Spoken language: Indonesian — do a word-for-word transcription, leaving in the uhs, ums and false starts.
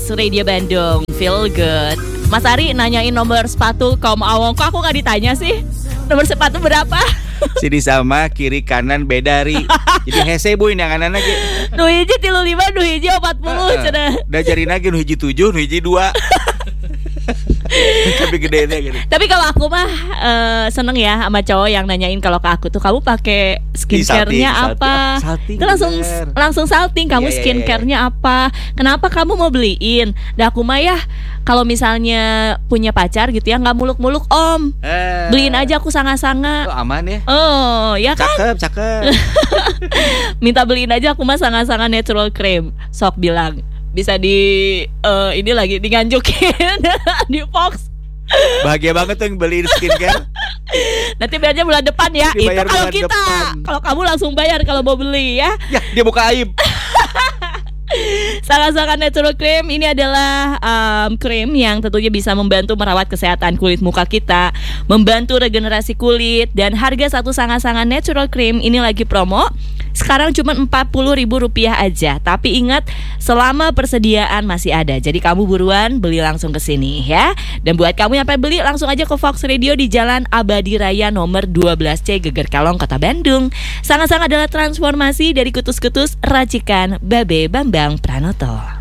Fox Radio Bandung. Feel good. Mas Ari nanyain nomor sepatu kaum awong. Kok aku gak ditanya sih? Nomor sepatu berapa? Sini sama kiri kanan beda ri. Jadi hese bu ini yang anak-anak. Nu hiji tilu lima, nu hiji empat puluh cenah. Da jari lagi nu hiji tujuh, nu hiji dua. Tapi gedenya gitu. Tapi kalau aku mah uh, seneng ya sama cowok yang nanyain kalau ke aku tuh kamu pakai skincare-nya apa? Salting, itu langsung bener. langsung salting. Kamu yeah, yeah, skincare-nya yeah. apa? Kenapa kamu mau beliin? Dan aku mah ya kalau misalnya punya pacar gitu ya nggak muluk-muluk om. Eh. Beliin aja aku sanga-sanga. Oh, aman ya? Oh ya kan? Cakep, cakep. Minta beliin aja aku mah sanga-sanga natural cream. Sok bilang. Bisa di uh, ini lagi di nganjukin di Fox. Bahagia banget tuh yang beliin skincare. Nanti bayarnya bulan depan ya. Itu kalau kita. Kalau kamu langsung bayar kalau mau beli ya. Ya dia buka aib. Sanga-sanga natural cream ini adalah um, krim yang tentunya bisa membantu merawat kesehatan kulit muka kita, membantu regenerasi kulit, dan harga satu sanga-sanga natural cream ini lagi promo. Sekarang cuma empat puluh ribu rupiah aja. Tapi ingat, selama persediaan masih ada. Jadi kamu buruan beli langsung ke sini ya. Dan buat kamu yang pengen beli, langsung aja ke Fox Radio di Jalan Abadi Raya nomor dua belas C Geger Kalong, Kota Bandung. Sanga-sanga adalah transformasi dari kutus-kutus racikan Babe Bambang Pranoto.